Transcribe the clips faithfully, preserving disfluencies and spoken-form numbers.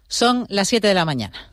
Son las siete de la mañana.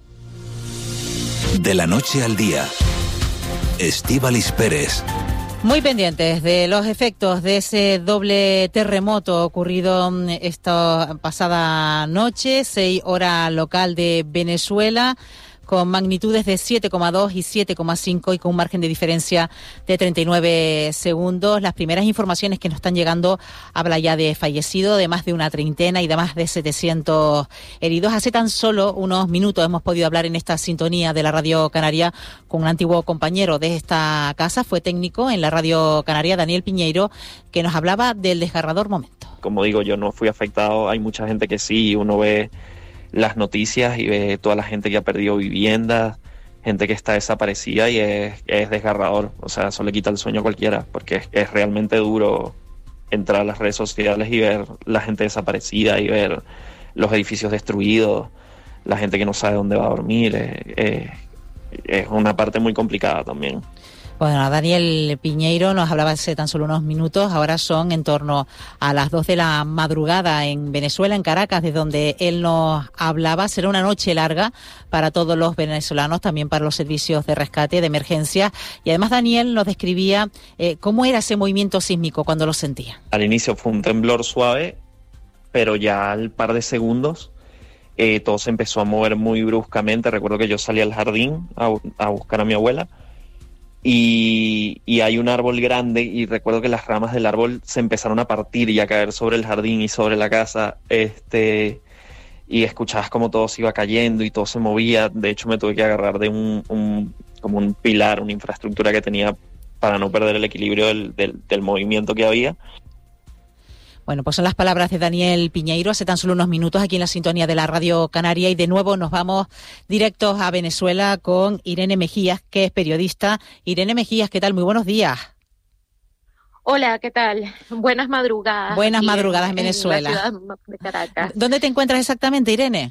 De la noche al día, Estíbaliz Pérez. Muy pendientes de los efectos de ese doble terremoto ocurrido esta pasada noche, seis hora local de Venezuela, con magnitudes de siete coma dos y siete coma cinco y con un margen de diferencia de treinta y nueve segundos. Las primeras informaciones que nos están llegando habla ya de fallecido, de más de una treintena y de más de setecientos heridos. Hace tan solo unos minutos hemos podido hablar en esta sintonía de la Radio Canaria con un antiguo compañero de esta casa, fue técnico en la Radio Canaria, Daniel Piñeiro, que nos hablaba del desgarrador momento. Como digo, yo no fui afectado, hay mucha gente que sí, uno ve las noticias y ve toda la gente que ha perdido viviendas, gente que está desaparecida y es, es desgarrador. O sea, eso le quita el sueño a cualquiera, porque es, es realmente duro entrar a las redes sociales y ver la gente desaparecida y ver los edificios destruidos, la gente que no sabe dónde va a dormir. Es, es, es una parte muy complicada también. Bueno, Daniel Piñeiro nos hablaba hace tan solo unos minutos, ahora son en torno a las dos de la madrugada en Venezuela, en Caracas, de donde él nos hablaba. Será una noche larga para todos los venezolanos, también para los servicios de rescate, de emergencia. Y además Daniel nos describía eh, cómo era ese movimiento sísmico cuando lo sentía. Al inicio fue un temblor suave, pero ya al par de segundos eh, todo se empezó a mover muy bruscamente. Recuerdo que yo salí al jardín a, a buscar a mi abuela. Y, y hay un árbol grande y recuerdo que las ramas del árbol se empezaron a partir y a caer sobre el jardín y sobre la casa, este y escuchabas como todo se iba cayendo y todo se movía. De hecho me tuve que agarrar de un, un como un pilar, una infraestructura que tenía para no perder el equilibrio del, del, del movimiento que había. Bueno, pues son las palabras de Daniel Piñeiro hace tan solo unos minutos aquí en la sintonía de la Radio Canaria, y de nuevo nos vamos directos a Venezuela con Irene Mejías, que es periodista. Irene Mejías, ¿qué tal? Muy buenos días. Hola, ¿qué tal? Buenas madrugadas. Buenas madrugadas en, en Venezuela. En la ciudad de Caracas. ¿Dónde te encuentras exactamente, Irene?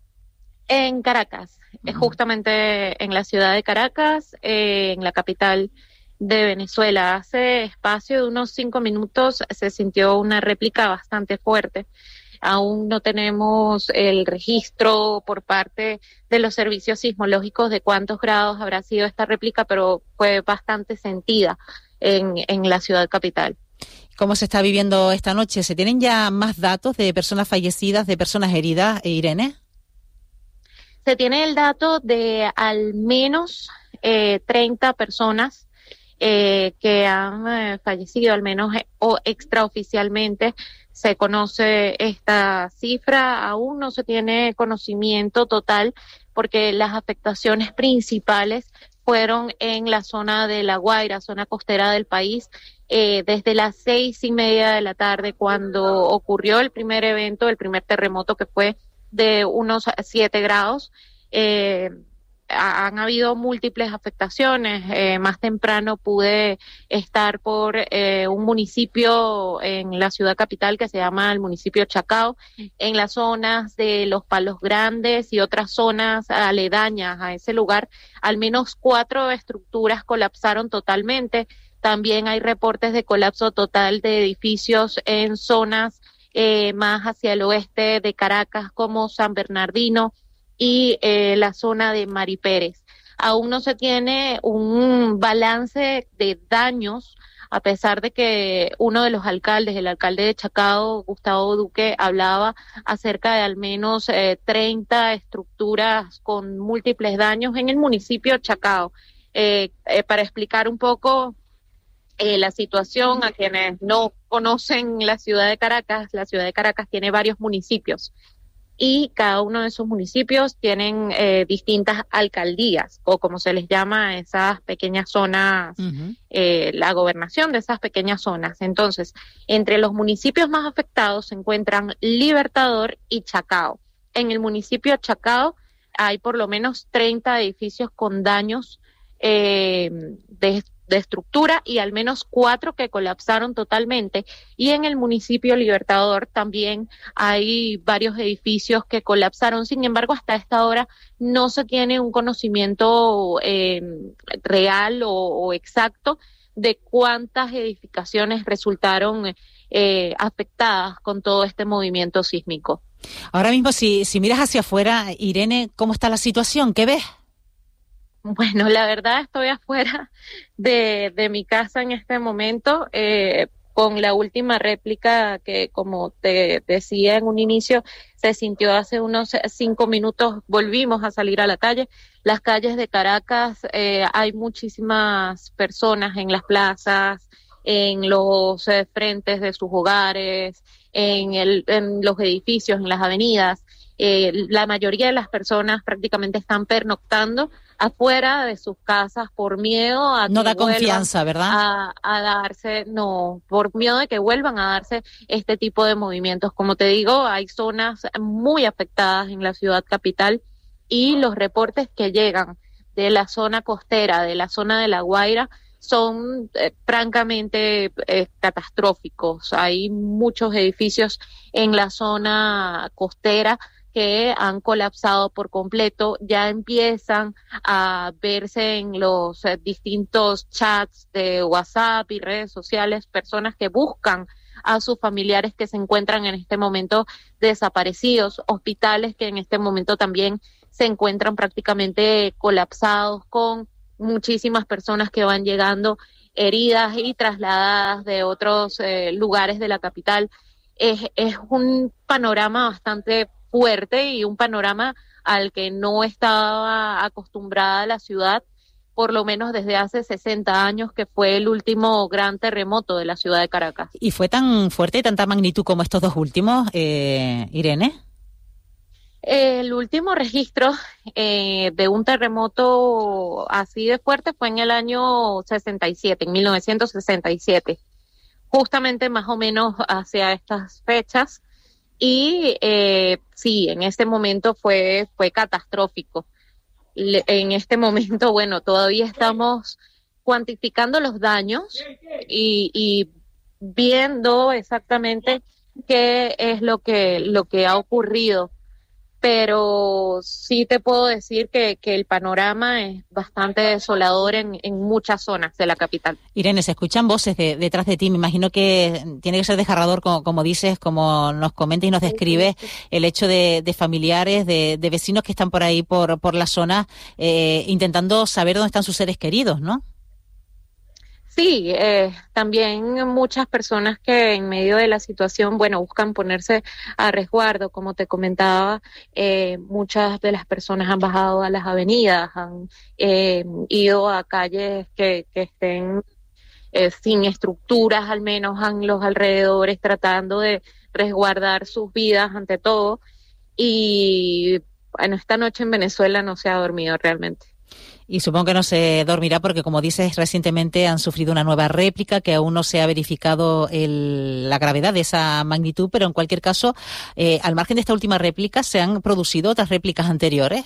En Caracas, uh-huh. justamente en la ciudad de Caracas, eh, en la capital de Venezuela. Hace espacio de unos cinco minutos se sintió una réplica bastante fuerte. Aún no tenemos el registro por parte de los servicios sismológicos de cuántos grados habrá sido esta réplica, pero fue bastante sentida en, en la ciudad capital. ¿Cómo se está viviendo esta noche? ¿Se tienen ya más datos de personas fallecidas, de personas heridas, Irene? Se tiene el dato de al menos eh, treinta personas Eh, que han eh, fallecido, al menos eh, o extraoficialmente se conoce esta cifra. Aún no se tiene conocimiento total porque las afectaciones principales fueron en la zona de La Guaira, zona costera del país, eh, desde las seis y media de la tarde, cuando ocurrió el primer evento, el primer terremoto, que fue de unos siete grados. Eh, Han habido múltiples afectaciones. Eh, más temprano pude estar por eh, un municipio en la ciudad capital que se llama el municipio Chacao, en las zonas de Los Palos Grandes y otras zonas aledañas a ese lugar. Al menos cuatro estructuras colapsaron totalmente. También hay reportes de colapso total de edificios en zonas eh, más hacia el oeste de Caracas, como San Bernardino y eh, la zona de Mari Pérez. Aún no se tiene un balance de daños, a pesar de que uno de los alcaldes, el alcalde de Chacao, Gustavo Duque, hablaba acerca de al menos eh, treinta estructuras con múltiples daños en el municipio Chacao. Eh, eh, para explicar un poco eh, la situación a quienes no conocen la ciudad de Caracas, la ciudad de Caracas tiene varios municipios, y cada uno de esos municipios tienen eh, distintas alcaldías, o como se les llama a esas pequeñas zonas, uh-huh. eh, la gobernación de esas pequeñas zonas. Entonces, entre los municipios más afectados se encuentran Libertador y Chacao. En el municipio Chacao hay por lo menos treinta edificios con daños eh, de de estructura y al menos cuatro que colapsaron totalmente. Y en el municipio Libertador también hay varios edificios que colapsaron. Sin embargo, hasta esta hora no se tiene un conocimiento eh, real o, o exacto de cuántas edificaciones resultaron eh, afectadas con todo este movimiento sísmico. Ahora mismo, si, si miras hacia afuera, Irene, ¿cómo está la situación? ¿Qué ves? Bueno, la verdad estoy afuera de, de mi casa en este momento, eh, con la última réplica que, como te decía en un inicio, se sintió hace unos cinco minutos. Volvimos a salir a la calle. Las calles de Caracas, eh, hay muchísimas personas en las plazas, en los eh, frentes de sus hogares, en, el, en los edificios, en las avenidas. Eh, la mayoría de las personas prácticamente están pernoctando afuera de sus casas por miedo a que no da confianza, ¿verdad? A, a darse, no, por miedo de que vuelvan a darse este tipo de movimientos. Como te digo, hay zonas muy afectadas en la ciudad capital y los reportes que llegan de la zona costera, de la zona de La Guaira, son eh, francamente eh, catastróficos. Hay muchos edificios en la zona costera que han colapsado por completo. Ya empiezan a verse en los eh, distintos chats de WhatsApp y redes sociales personas que buscan a sus familiares que se encuentran en este momento desaparecidos, hospitales que en este momento también se encuentran prácticamente colapsados, con muchísimas personas que van llegando heridas y trasladadas de otros eh, lugares de la capital. Es, es un panorama bastante fuerte y un panorama al que no estaba acostumbrada la ciudad, por lo menos desde hace sesenta años, que fue el último gran terremoto de la ciudad de Caracas. ¿Y fue tan fuerte y tanta magnitud como estos dos últimos, eh, Irene? El último registro eh, de un terremoto así de fuerte fue en el año sesenta y siete, en mil novecientos sesenta y siete, justamente más o menos hacia estas fechas. Y eh, sí, en este momento fue fue catastrófico. Le, en este momento, bueno, todavía estamos cuantificando los daños y, y viendo exactamente qué es lo que lo que ha ocurrido. Pero sí te puedo decir que, que el panorama es bastante desolador en, en muchas zonas de la capital. Irene, se escuchan voces de, detrás de ti. Me imagino que tiene que ser desgarrador, como, como dices, como nos comentas y nos describes, el hecho de, de familiares, de, de vecinos que están por ahí, por, por la zona, eh, intentando saber dónde están sus seres queridos, ¿no? Sí, eh, también muchas personas que en medio de la situación, bueno, buscan ponerse a resguardo, como te comentaba, eh, muchas de las personas han bajado a las avenidas, han eh, ido a calles que, que estén eh, sin estructuras, al menos en los alrededores, tratando de resguardar sus vidas ante todo. Y bueno, esta noche en Venezuela no se ha dormido realmente. Y supongo que no se dormirá porque, como dices, recientemente han sufrido una nueva réplica que aún no se ha verificado el, la gravedad de esa magnitud, pero en cualquier caso, eh, al margen de esta última réplica, ¿se han producido otras réplicas anteriores?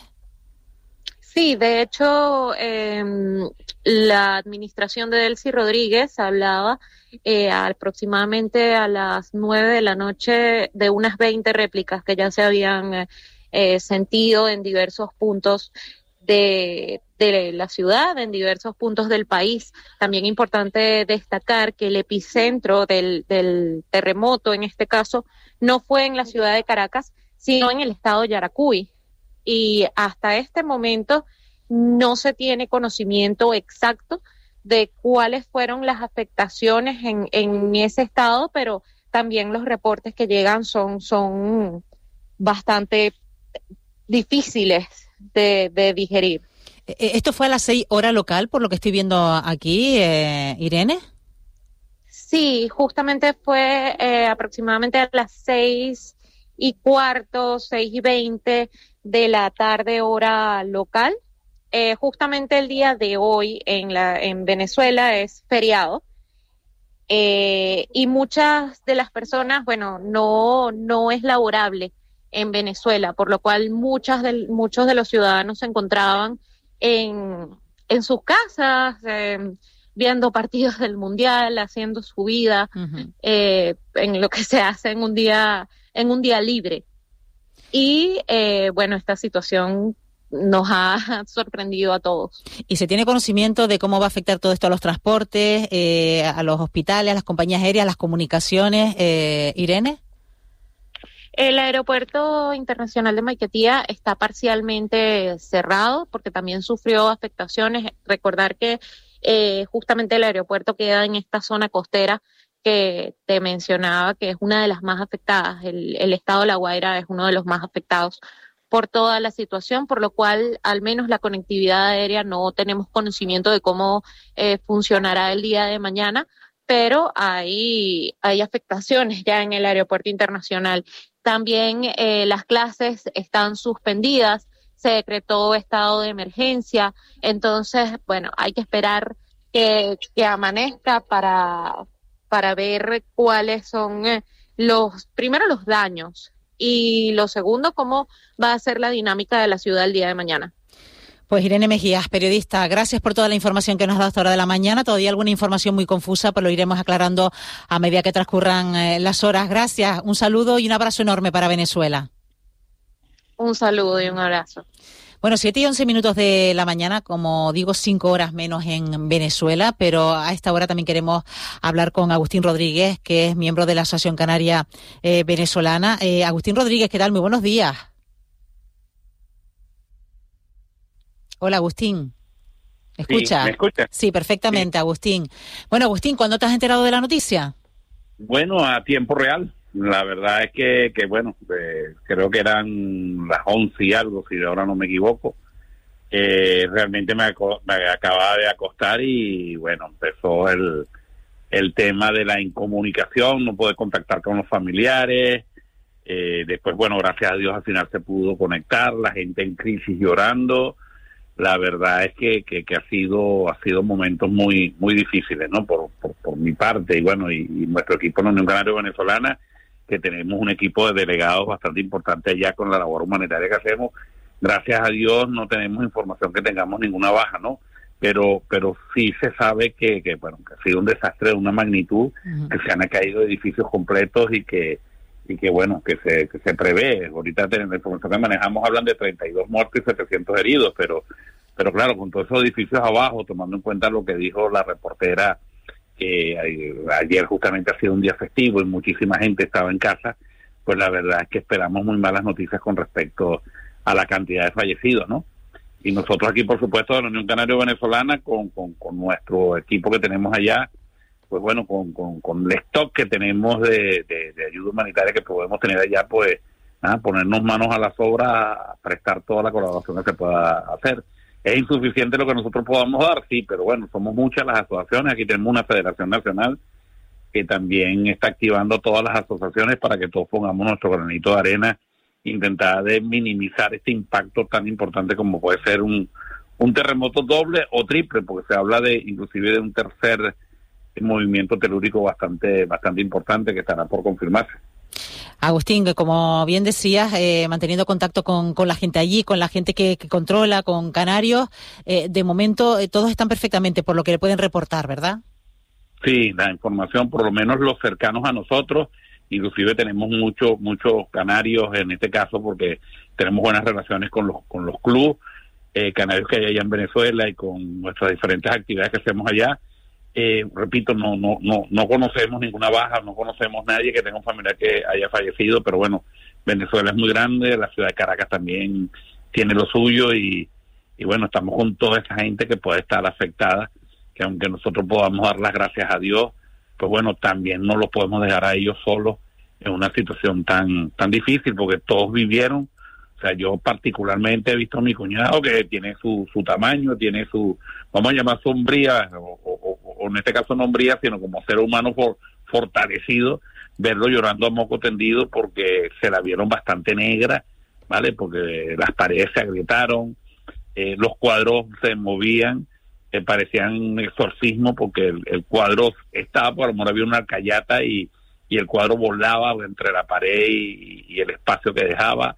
Sí, de hecho, eh, la administración de Delcy Rodríguez hablaba eh, aproximadamente a las nueve de la noche de unas veinte réplicas que ya se habían eh, sentido en diversos puntos de, de la ciudad, en diversos puntos del país. También importante destacar que el epicentro del, del terremoto, en este caso, no fue en la ciudad de Caracas, sino en el estado de Yaracuy. Y hasta este momento no se tiene conocimiento exacto de cuáles fueron las afectaciones en, en ese estado, pero también los reportes que llegan son, son bastante difíciles de, de digerir. ¿Esto fue a las seis hora local, por lo que estoy viendo aquí, eh, Irene? Sí, justamente fue eh, aproximadamente a las seis y cuarto, seis y veinte de la tarde hora local. Eh, justamente el día de hoy en la en Venezuela es feriado. Eh, y muchas de las personas, bueno, no no es laborable en Venezuela, por lo cual muchas de, muchos de los ciudadanos se encontraban en, en sus casas, eh, viendo partidos del Mundial, haciendo su vida, uh-huh. eh, en lo que se hace en un día, en un día libre. Y eh, bueno, esta situación nos ha sorprendido a todos. ¿Y se tiene conocimiento de cómo va a afectar todo esto a los transportes, eh, a los hospitales, a las compañías aéreas, a las comunicaciones, eh, Irene? El aeropuerto internacional de Maiquetía está parcialmente cerrado porque también sufrió afectaciones. Recordar que eh, justamente el aeropuerto queda en esta zona costera que te mencionaba, que es una de las más afectadas. El, el estado de La Guaira es uno de los más afectados por toda la situación, por lo cual al menos la conectividad aérea no tenemos conocimiento de cómo eh, funcionará el día de mañana, pero hay, hay afectaciones ya en el aeropuerto internacional. También eh, las clases están suspendidas, se decretó estado de emergencia, entonces, bueno, hay que esperar que, que amanezca para, para ver cuáles son eh, los, primero los daños, y lo segundo, cómo va a ser la dinámica de la ciudad el día de mañana. Pues Irene Mejías, periodista, gracias por toda la información que nos has dado hasta hora de la mañana. Todavía alguna información muy confusa, pero lo iremos aclarando a medida que transcurran eh, las horas. Gracias, un saludo y un abrazo enorme para Venezuela. Un saludo y un abrazo. Bueno, siete y once minutos de la mañana, como digo, cinco horas menos en Venezuela, pero a esta hora también queremos hablar con Agustín Rodríguez, que es miembro de la Asociación Canaria eh, Venezolana. Eh, Agustín Rodríguez, ¿qué tal? Muy buenos días. Hola, Agustín. ¿Me escucha? Sí, ¿me escucha? Sí, perfectamente, Sí. Agustín. Bueno, Agustín, ¿cuándo te has enterado de la noticia? Bueno, a tiempo real. La verdad es que, que bueno, eh, creo que eran las once y algo, si ahora no me equivoco. Eh, realmente me, aco- me acababa de acostar y bueno, empezó el, el tema de la incomunicación, no poder contactar con los familiares. Eh, después, bueno, gracias a Dios al final se pudo conectar, la gente en crisis llorando. La verdad es que, que, que ha sido ha sido momentos muy muy difíciles, ¿no? Por, por, por mi parte y bueno, y, y nuestro equipo en la Unión Canaria Venezolana, que tenemos un equipo de delegados bastante importante allá con la labor humanitaria que hacemos. Gracias a Dios no tenemos información que tengamos ninguna baja, ¿no? Pero pero sí se sabe que, que bueno, que ha sido un desastre de una magnitud, uh-huh. que se han caído edificios completos y que y que bueno, que se que se prevé. Ahorita la información que manejamos hablan de treinta y dos muertos y setecientos heridos, pero pero claro, con todos esos edificios abajo, tomando en cuenta lo que dijo la reportera, que ayer justamente ha sido un día festivo y muchísima gente estaba en casa, pues la verdad es que esperamos muy malas noticias con respecto a la cantidad de fallecidos, ¿no? Y nosotros aquí, por supuesto, de la Unión Canaria Venezolana, con, con, con nuestro equipo que tenemos allá, pues bueno, con, con, con el stock que tenemos de, de, de ayuda humanitaria que podemos tener allá, pues ¿ah? ponernos manos a las obras, a prestar toda la colaboración que se pueda hacer. ¿Es insuficiente lo que nosotros podamos dar? Sí, pero bueno, somos muchas las asociaciones. Aquí tenemos una federación nacional que también está activando todas las asociaciones para que todos pongamos nuestro granito de arena, intentar de minimizar este impacto tan importante como puede ser un, un terremoto doble o triple, porque se habla de inclusive de un tercer movimiento telúrico bastante bastante importante que estará por confirmarse. Agustín, que como bien decías, eh, manteniendo contacto con, con la gente allí, con la gente que, que controla, con canarios, eh, de momento eh, todos están perfectamente por lo que le pueden reportar, ¿verdad? Sí, la información, por lo menos los cercanos a nosotros, inclusive tenemos muchos muchos canarios en este caso porque tenemos buenas relaciones con los con los clubes eh, canarios que hay allá en Venezuela y con nuestras diferentes actividades que hacemos allá. Eh, repito, no no no no conocemos ninguna baja, no conocemos nadie que tenga un familiar que haya fallecido, pero bueno, Venezuela es muy grande, la ciudad de Caracas también tiene lo suyo y, y bueno, estamos con toda esa gente que puede estar afectada, que aunque nosotros podamos dar las gracias a Dios, pues bueno, también no los podemos dejar a ellos solos en una situación tan tan difícil, porque todos vivieron. O sea, yo particularmente he visto a mi cuñado que tiene su su tamaño, tiene su, vamos a llamar sombría, o, o, o en este caso no hombría, sino como ser humano for, fortalecido, verlo llorando a moco tendido porque se la vieron bastante negra, ¿vale? Porque las paredes se agrietaron, eh, los cuadros se movían, eh, parecían exorcismo porque el, el cuadro estaba, por amor, había una alcayata y, y el cuadro volaba entre la pared y, y el espacio que dejaba.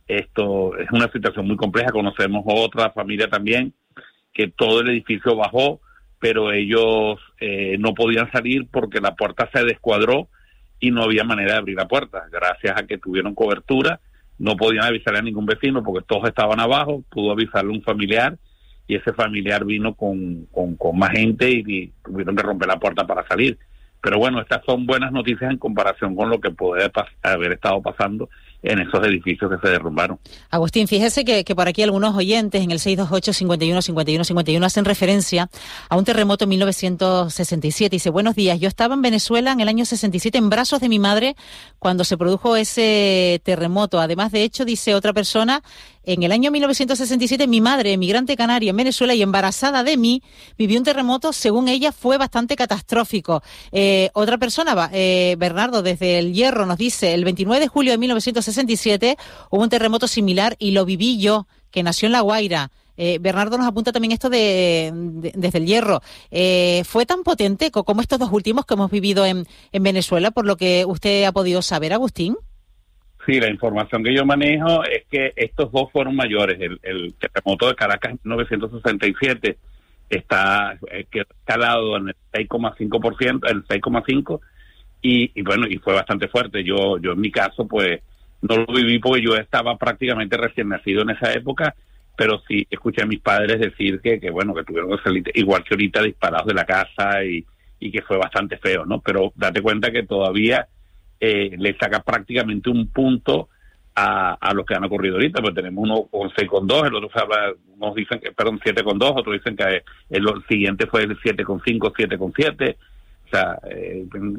Esto es una situación muy compleja. Conocemos otra familia también que todo el edificio bajó, pero ellos eh, no podían salir porque la puerta se descuadró y no había manera de abrir la puerta. Gracias a que tuvieron cobertura, no podían avisarle a ningún vecino porque todos estaban abajo. Pudo avisarle un familiar y ese familiar vino con, con, con más gente y, y tuvieron que romper la puerta para salir. Pero bueno, estas son buenas noticias en comparación con lo que puede pas- haber estado pasando en esos edificios que se derrumbaron. Agustín, fíjese que, que por aquí algunos oyentes en el seis dos ocho, cincuenta y uno, cincuenta y uno, cincuenta y uno hacen referencia a un terremoto en mil novecientos sesenta y siete. Dice, buenos días, yo estaba en Venezuela en el año sesenta y siete en brazos de mi madre cuando se produjo ese terremoto. Además, de hecho, dice otra persona, en el año mil novecientos sesenta y siete mi madre, emigrante canaria en Venezuela y embarazada de mí, vivió un terremoto, según ella, fue bastante catastrófico. Eh, otra persona, eh, Bernardo, desde El Hierro, nos dice, el veintinueve de julio de mil novecientos sesenta y siete hubo un terremoto similar y lo viví yo, que nació en La Guaira. Eh, Bernardo nos apunta también esto de, de desde El Hierro. Eh, ¿Fue tan potente como estos dos últimos que hemos vivido en, en Venezuela, por lo que usted ha podido saber, Agustín? Sí, la información que yo manejo es que estos dos fueron mayores. El, el terremoto de Caracas en mil novecientos sesenta y siete está eh, que escalado en el seis coma cinco por ciento, el seis coma cinco por ciento, y, y bueno, y fue bastante fuerte. Yo, yo en mi caso, pues, no lo viví porque yo estaba prácticamente recién nacido en esa época, pero sí escuché a mis padres decir que, que bueno, que tuvieron que salir igual que ahorita disparados de la casa y, y que fue bastante feo, ¿no? Pero date cuenta que todavía eh, le saca prácticamente un punto a, a lo que han ocurrido ahorita, pues tenemos uno con seis coma dos, el otro habla, unos dicen que, perdón, siete coma dos, otros dicen que el, el siguiente fue el siete coma cinco, siete coma siete, o sea, eh,